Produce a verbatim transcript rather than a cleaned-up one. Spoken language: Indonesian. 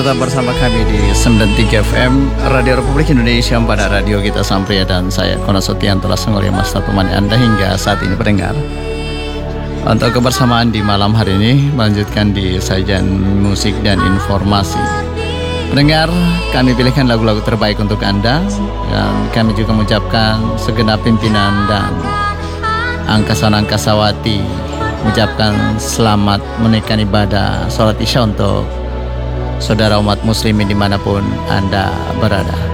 Tetap bersama kami di sembilan puluh tiga F M Radio Republik Indonesia, pada radio kita Sampria, dan saya Kona Sotian telah sengoria mas temani Anda hingga saat ini pendengar. Untuk kebersamaan di malam hari ini melanjutkan di sajian musik dan informasi. Pendengar, kami pilihkan lagu-lagu terbaik untuk Anda, dan kami juga mengucapkan segenap pimpinan dan angkasa-angkasawati mengucapkan selamat menunaikan ibadah sholat isya untuk saudara umat muslimin dimanapun Anda berada.